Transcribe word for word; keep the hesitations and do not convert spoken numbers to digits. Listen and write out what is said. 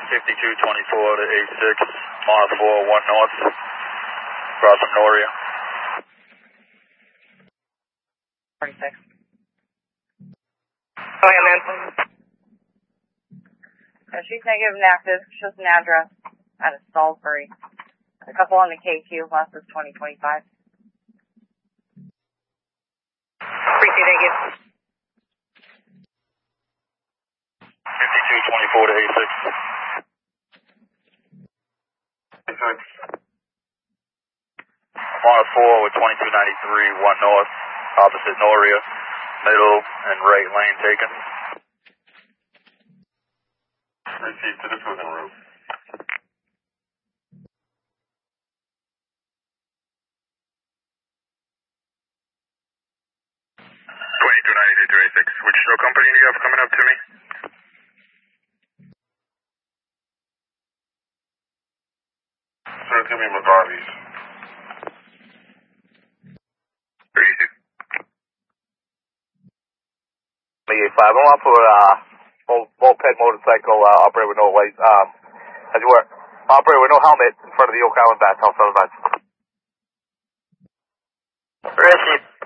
fifty-two twenty-four to eight six, mile four, one north, across from Noria. forty-six. Going in, man. So she's negative and active. Shows an address out of Salisbury. A couple on the K Q, last is twenty twenty-five. three two negative. fifty-two twenty-four to eight six. Mile four with twenty-two ninety-three, one north, opposite Noria, middle and right lane taken. Received to the cruising route. twenty-two ninety-three to eight six. Which show company do you have coming up to me? Sir, it's going to be McGarvey's. thirty-two. eighty-five. I'm off for uh, moped motorcycle uh, operator with no light. Um, as you were, operator with no helmet in front of the Oak Island Bath House. Receive.